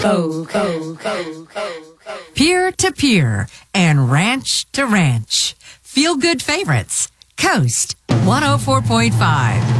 Peer to peer and ranch to ranch. Feel good favorites. Coast 104.5.